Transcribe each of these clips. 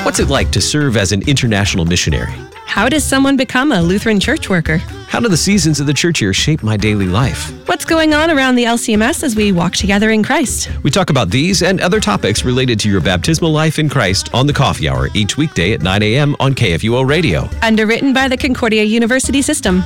What's it like to serve as an international missionary? How does someone become a Lutheran church worker? How do the seasons of the church year shape my daily life? What's going on around the LCMS as we walk together in Christ? We talk about these and other topics related to your baptismal life in Christ on the Coffee Hour each weekday at 9 a.m. on KFUO Radio. Underwritten by the Concordia University System.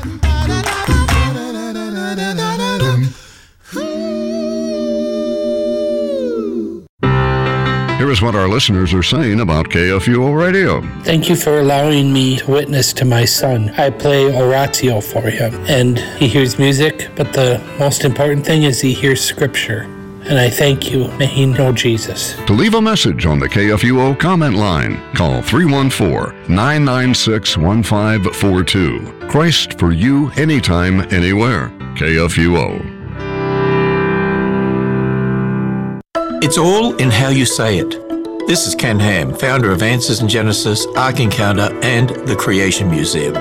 Here is what our listeners are saying about KFUO Radio. Thank you for allowing me to witness to my son. I play oratio for him, and he hears music, but the most important thing is he hears scripture. And I thank you. May he know Jesus. To leave a message on the KFUO comment line, call 314-996-1542. Christ for you, anytime, anywhere. KFUO. It's all in how you say it. This is Ken Ham, founder of Answers in Genesis, Ark Encounter, and the Creation Museum.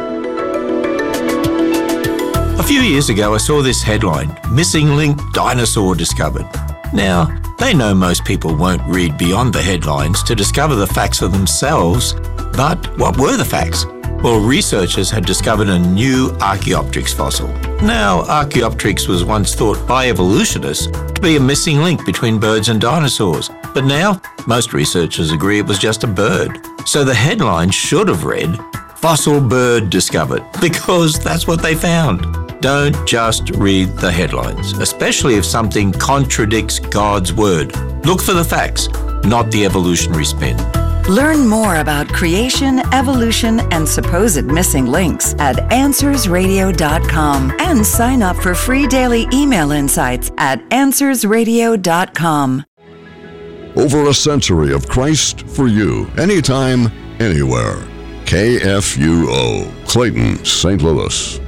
A few years ago, I saw this headline, Missing Link Dinosaur Discovered. Now, they know most people won't read beyond the headlines to discover the facts for themselves, but what were the facts? Well, researchers had discovered a new Archaeopteryx fossil. Now, Archaeopteryx was once thought by evolutionists to be a missing link between birds and dinosaurs. But now, most researchers agree it was just a bird. So the headline should have read, Fossil Bird Discovered, because that's what they found. Don't just read the headlines, especially if something contradicts God's word. Look for the facts, not the evolutionary spin. Learn more about creation, evolution, and supposed missing links at AnswersRadio.com and sign up for free daily email insights at AnswersRadio.com. Over a century of Christ for you, anytime, anywhere. KFUO, Clayton, St. Louis.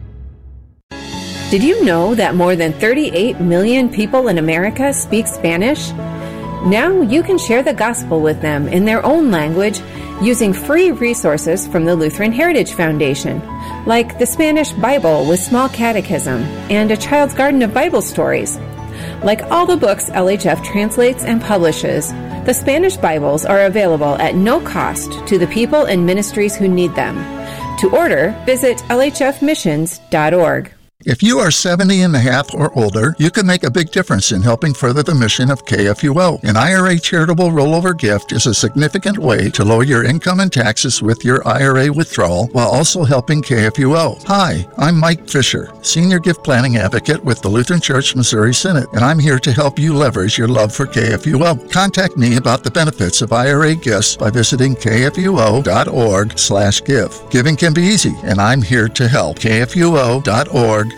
Did you know that more than 38 million people in America speak Spanish? Now you can share the gospel with them in their own language using free resources from the Lutheran Heritage Foundation, like the Spanish Bible with Small Catechism and a Child's Garden of Bible Stories. Like all the books LHF translates and publishes, the Spanish Bibles are available at no cost to the people and ministries who need them. To order, visit lhfmissions.org. If you are 70 and a half or older, you can make a big difference in helping further the mission of KFUO. An IRA charitable rollover gift is a significant way to lower your income and taxes with your IRA withdrawal while also helping KFUO. Hi, I'm Mike Fisher, Senior Gift Planning Advocate with the Lutheran Church Missouri Synod, and I'm here to help you leverage your love for KFUO. Contact me about the benefits of IRA gifts by visiting kfuo.org/give. Giving can be easy, and I'm here to help. kfuo.org/give.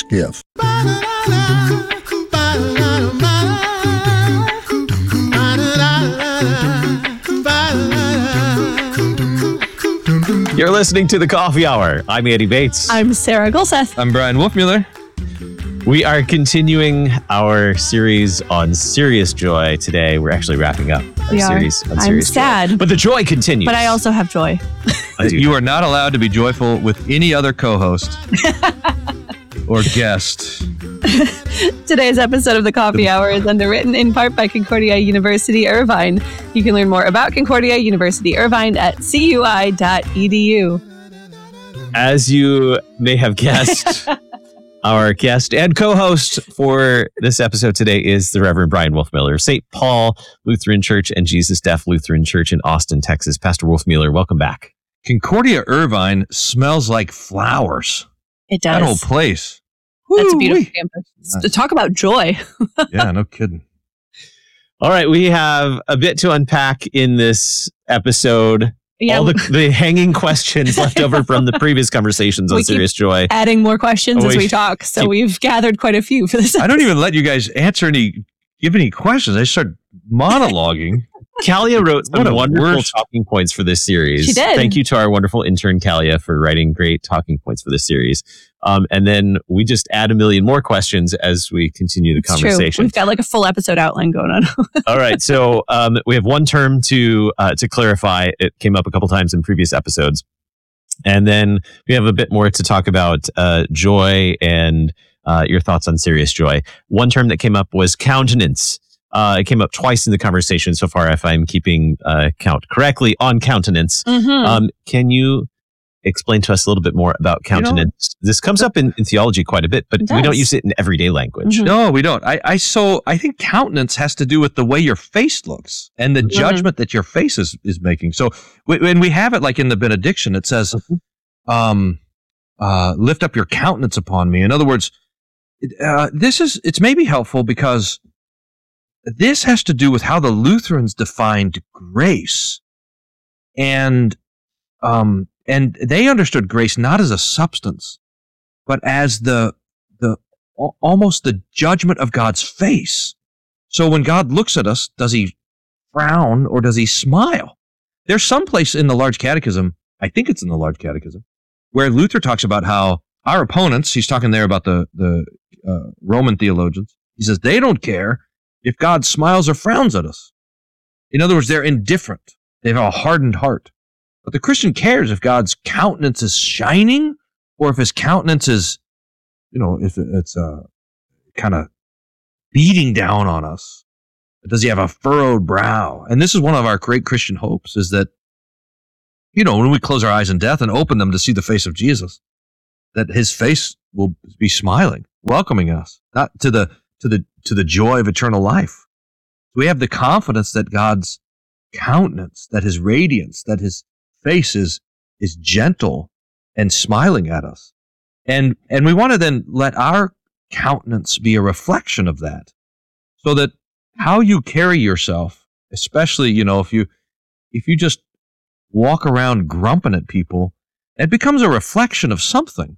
You're listening to the Coffee Hour. I'm Andy Bates. I'm Sarah Gulseth. I'm Brian Wolfmueller. We are continuing our series on Serious Joy today. We're actually wrapping up our series on Serious Joy. I'm sad. But the joy continues. But I also have joy. You are not allowed to be joyful with any other co-host or guest. Today's episode of the Coffee Hour is underwritten in part by Concordia University Irvine. You can learn more about Concordia University Irvine at cui.edu. As you may have guessed, our guest and co-host for this episode today is the Reverend Brian Wolfmueller, St. Paul Lutheran Church and Jesus Deaf Lutheran Church in Austin, Texas. Pastor Wolfmueller, welcome back. Concordia Irvine smells like flowers. It does. That whole place. That's a beautiful campus. To talk about joy. Yeah, no kidding. All right, we have a bit to unpack in this episode. Yeah, all the hanging questions left over from the previous conversations on Serious Joy. Adding more questions as we talk. So we've gathered quite a few for this episode. I don't even let you guys give any questions. I start monologuing. Kalia wrote some wonderful talking points for this series. She did. Thank you to our wonderful intern, Kalia, for writing great talking points for this series. And then we just add a million more questions as we continue the conversation. True. We've got like a full episode outline going on. All right. So we have one term to clarify. It came up a couple times in previous episodes. And then we have a bit more to talk about joy and your thoughts on Serious Joy. One term that came up was countenance. It came up twice in the conversation so far, if I'm keeping count correctly, on countenance. Can you explain to us a little bit more about countenance? This comes up in theology quite a bit, but we don't use it in everyday language. No, we don't. I think countenance has to do with the way your face looks and the judgment that your face is making. So when we have it like in the benediction, it says, lift up your countenance upon me. In other words, it's maybe helpful because this has to do with how the Lutherans defined grace. And they understood grace not as a substance, but as the almost the judgment of God's face. So when God looks at us, does he frown or does he smile? There's some place in the Large Catechism, I think it's in the Large Catechism, where Luther talks about how our opponents, he's talking there about the Roman theologians, he says they don't care if God smiles or frowns at us. In other words, they're indifferent. They have a hardened heart. But the Christian cares if God's countenance is shining or if his countenance is, if it's kind of beating down on us. Does he have a furrowed brow? And this is one of our great Christian hopes, is that, when we close our eyes in death and open them to see the face of Jesus, that his face will be smiling, welcoming us, not to the joy of eternal life. We have the confidence that God's countenance, that his radiance, that his face is gentle and smiling at us. And we want to then let our countenance be a reflection of that, so that how you carry yourself, especially, if you just walk around grumping at people, it becomes a reflection of something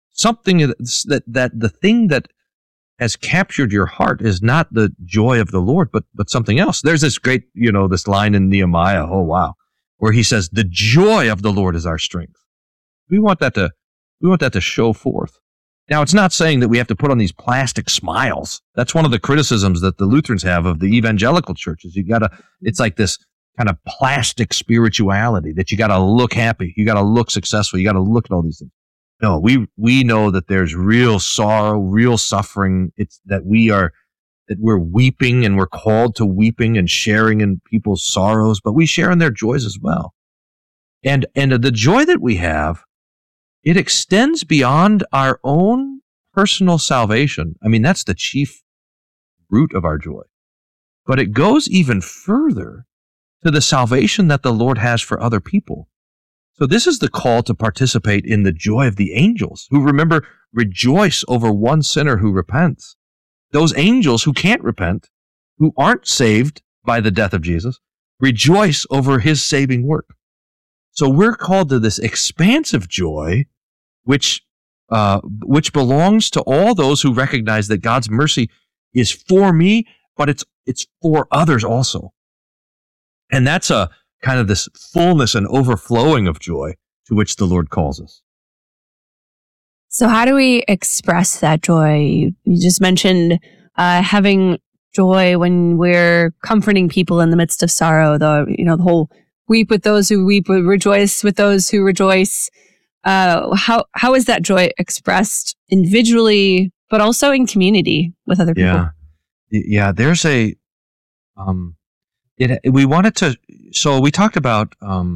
that the thing that has captured your heart is not the joy of the Lord, but something else. There's this great, this line in Nehemiah, where he says, the joy of the Lord is our strength. We want that to show forth. Now, it's not saying that we have to put on these plastic smiles. That's one of the criticisms that the Lutherans have of the evangelical churches. It's like this kind of plastic spirituality that you gotta look happy, you gotta look successful, you gotta look at all these things. No, we know that there's real sorrow, real suffering. It's that we're weeping, and we're called to weeping and sharing in people's sorrows, but we share in their joys as well. And the joy that we have, it extends beyond our own personal salvation. I mean, that's the chief root of our joy. But it goes even further to the salvation that the Lord has for other people. So this is the call to participate in the joy of the angels, who, remember, rejoice over one sinner who repents. Those angels who can't repent, who aren't saved by the death of Jesus, rejoice over his saving work. So we're called to this expansive joy, which belongs to all those who recognize that God's mercy is for me, but it's for others also. And that's a kind of this fullness and overflowing of joy to which the Lord calls us. So how do we express that joy? You just mentioned having joy when we're comforting people in the midst of sorrow. The whole weep with those who weep, rejoice with those who rejoice. How is that joy expressed individually, but also in community with other people? Yeah. There's a we wanted to. So we talked about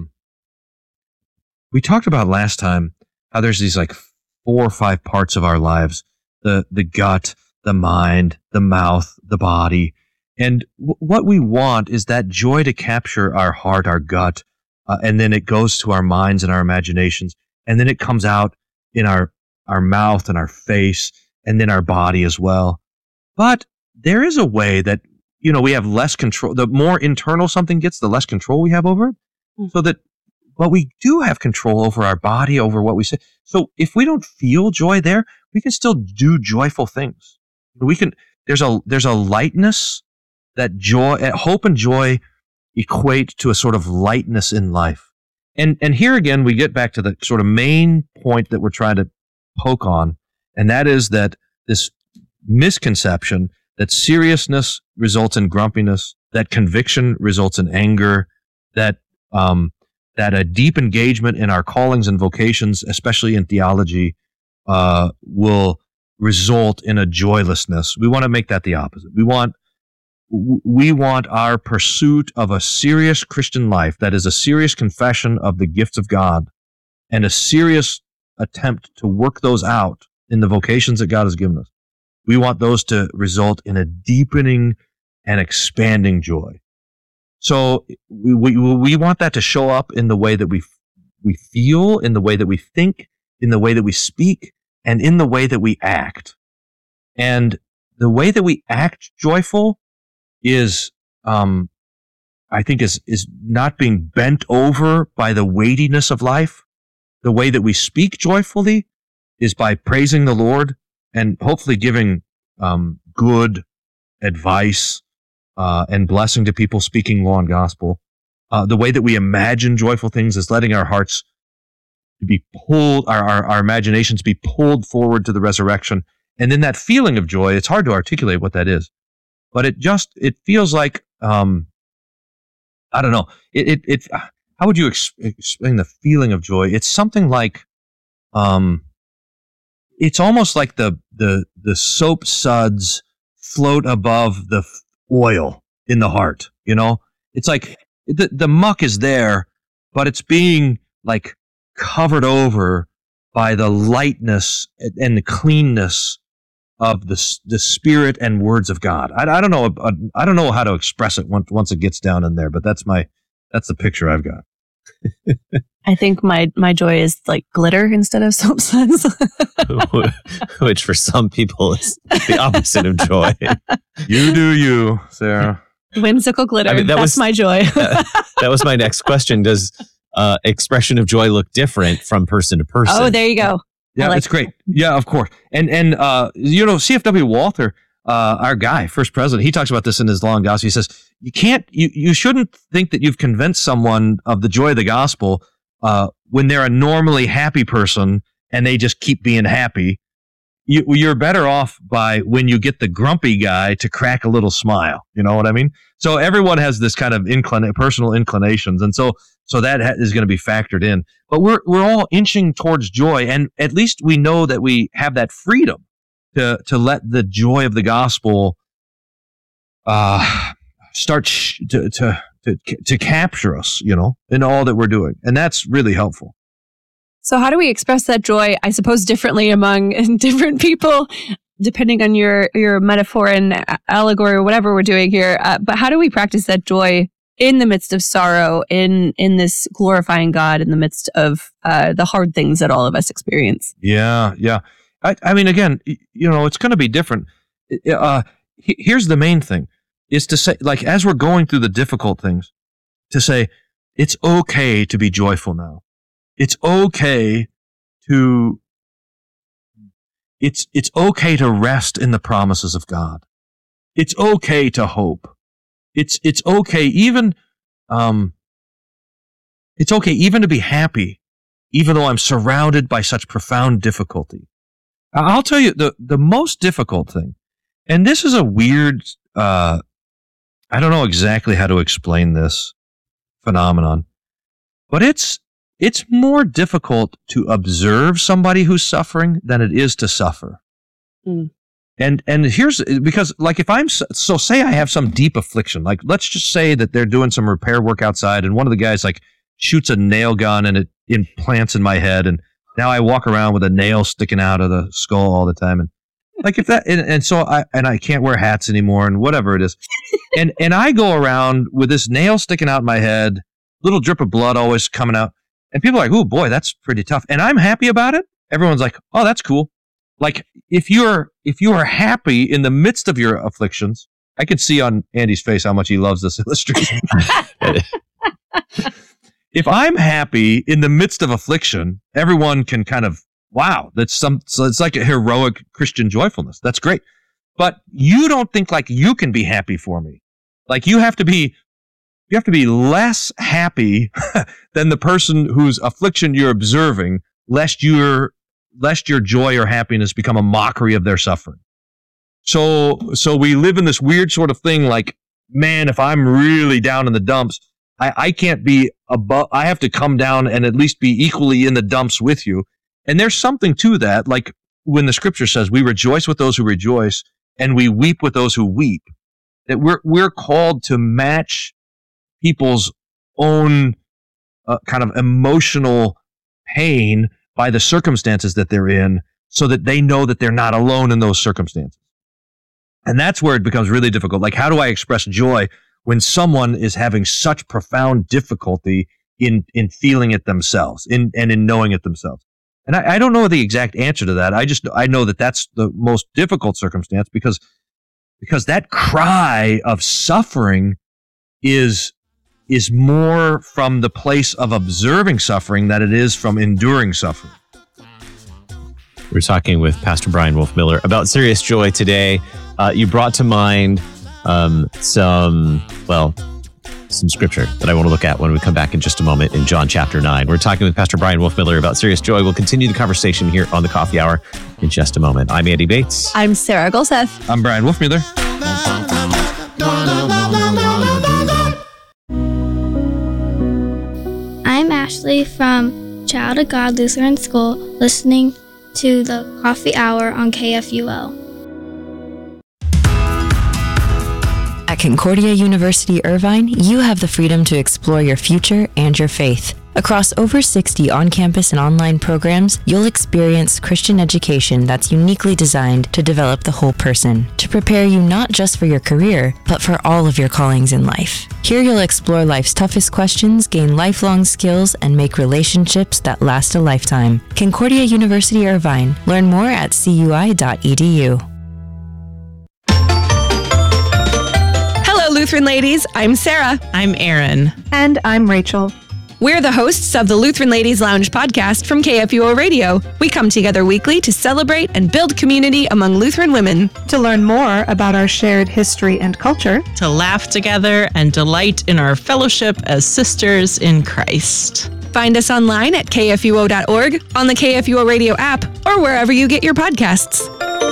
last time how there's these like 4 or 5 parts of our lives: the gut, the mind, the mouth, the body. And what we want is that joy to capture our heart, our gut, and then it goes to our minds and our imaginations, and then it comes out in our mouth and our face, and then our body as well. But there is a way that, we have less control. The more internal something gets, the less control we have over it. But we do have control over our body, over what we say. So if we don't feel joy there, we can still do joyful things. There's a lightness that hope and joy equate to a sort of lightness in life. And here again, we get back to the sort of main point that we're trying to poke on, and that is that this misconception that seriousness results in grumpiness, that conviction results in anger, that a deep engagement in our callings and vocations, especially in theology, will result in a joylessness. We want to make that the opposite. We want we want our pursuit of a serious Christian life, that is a serious confession of the gifts of God and a serious attempt to work those out in the vocations that God has given us. We want those to result in a deepening and expanding joy. So we want that to show up in the way that we feel, in the way that we think, in the way that we speak, and in the way that we act. And the way that we act joyful is, I think, is not being bent over by the weightiness of life. The way that we speak joyfully is by praising the Lord and hopefully giving good advice and blessing to people, speaking law and gospel. The way that we imagine joyful things is letting our hearts be pulled, our imaginations be pulled forward to the resurrection. And then that feeling of joy, it's hard to articulate what that is, but it feels like, I don't know, how would you explain the feeling of joy? It's something like, it's almost like the soap suds float above the oil in the heart, you know? It's like the muck is there, but it's being like covered over by the lightness and the cleanness of the spirit and words of God. I don't know how to express it once it gets down in there, but that's the picture I've got. I think my joy is like glitter instead of soap suds. Which for some people is the opposite of joy. You do you, Sarah. Whimsical glitter. I mean, that's my joy. That was my next question. Does expression of joy look different from person to person? Oh, there you go. Yeah, it's great. Yeah, of course. And C.F.W. Walther, our guy, first president, he talks about this in his Law and Gospel. He says, you shouldn't think that you've convinced someone of the joy of the gospel when they're a normally happy person and they just keep being happy. You're better off by when you get the grumpy guy to crack a little smile. You know what I mean? So everyone has this kind of personal inclinations. And so that is going to be factored in. But we're all inching towards joy. And at least we know that we have that freedom to let the joy of the gospel start to capture us, you know, in all that we're doing. And that's really helpful. So how do we express that joy, I suppose, differently among different people, depending on your metaphor and allegory or whatever we're doing here? But how do we practice that joy in the midst of sorrow, in this glorifying God, in the midst of the hard things that all of us experience? Yeah. I mean, again, you know, it's going to be different. Here's the main thing, is to say, like, as we're going through the difficult things, to say, it's okay to be joyful now. It's okay to rest in the promises of God. It's okay to hope. It's okay even to be happy, even though I'm surrounded by such profound difficulty. I'll tell you the most difficult thing, and this is a weird, I don't know exactly how to explain this phenomenon, but it's more difficult to observe somebody who's suffering than it is to suffer. Mm. And here's, because like if say I have some deep affliction, like let's just say that they're doing some repair work outside and one of the guys like shoots a nail gun and it implants in my head, and now I walk around with a nail sticking out of the skull all the time, and like if that, and so I can't wear hats anymore and whatever it is, and I go around with this nail sticking out my head, little drip of blood always coming out. And people are like, oh boy, that's pretty tough. And I'm happy about it. Everyone's like, oh, that's cool. Like if you are happy in the midst of your afflictions, I could see on Andy's face how much he loves this illustration. If I'm happy in the midst of affliction, everyone can kind of, wow, so it's like a heroic Christian joyfulness. That's great. But you don't think like you can be happy for me. Like you have to be less happy than the person whose affliction you're observing, lest your joy or happiness become a mockery of their suffering. So we live in this weird sort of thing like, man, if I'm really down in the dumps, I can't be above, I have to come down and at least be equally in the dumps with you. And there's something to that, like when the scripture says we rejoice with those who rejoice and we weep with those who weep. that we're called to match people's own kind of emotional pain by the circumstances that they're in, so that they know that they're not alone in those circumstances. And that's where it becomes really difficult. Like, how do I express joy when someone is having such profound difficulty in feeling it themselves, and in knowing it themselves? And I don't know the exact answer to that. I know that that's the most difficult circumstance, because that cry of suffering is more from the place of observing suffering than it is from enduring suffering. We're talking with Pastor Brian Wolfmueller about serious joy today. You brought to mind some scripture that I want to look at when we come back in just a moment in John chapter 9. We're talking with Pastor Brian Wolfmueller about serious joy. We'll continue the conversation here on the Coffee Hour in just a moment. I'm Andy Bates. I'm Sarah Golseth. I'm Brian Wolfmueller. I'm Ashley from Child of God Lutheran School, listening to the Coffee Hour on KFUO. At Concordia University Irvine, you have the freedom to explore your future and your faith. Across over 60 on-campus and online programs, you'll experience Christian education that's uniquely designed to develop the whole person, to prepare you not just for your career, but for all of your callings in life. Here you'll explore life's toughest questions, gain lifelong skills, and make relationships that last a lifetime. Concordia University Irvine. Learn more at cui.edu. Lutheran ladies, I'm Sarah. I'm Erin. And I'm Rachel. We're the hosts of the Lutheran Ladies Lounge podcast from KFUO Radio. We come together weekly to celebrate and build community among Lutheran women. To learn more about our shared history and culture. To laugh together and delight in our fellowship as sisters in Christ. Find us online at kfuo.org, on the KFUO Radio app, or wherever you get your podcasts.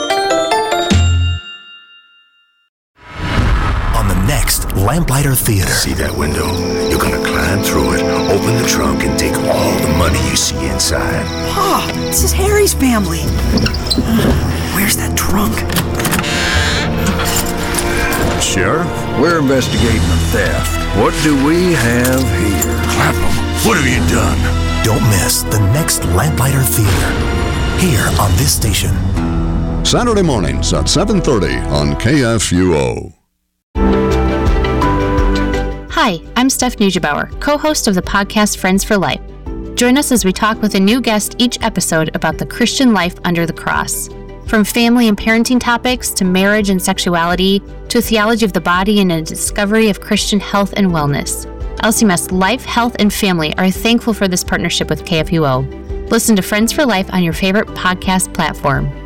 Next, Lamplighter Theater. See that window? You're gonna climb through it, open the trunk, and take all the money you see inside. Pa, this is Harry's family. Where's that trunk? Sheriff, we're investigating a theft. What do we have here? Clapham, what have you done? Don't miss the next Lamplighter Theater, here on this station. Saturday mornings at 7:30 on KFUO. Hi, I'm Steph Neugebauer, co-host of the podcast Friends for Life. Join us as we talk with a new guest each episode about the Christian life under the cross. From family and parenting topics to marriage and sexuality to theology of the body and a discovery of Christian health and wellness. LCMS Life, Health, and Family are thankful for this partnership with KFUO. Listen to Friends for Life on your favorite podcast platform.